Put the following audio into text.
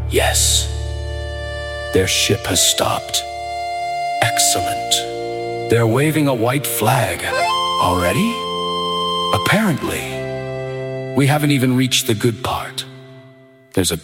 Yes, their ship has stopped. Excellent. They're waving a white flag. Already? Apparently. We haven't even reached the good part. There's a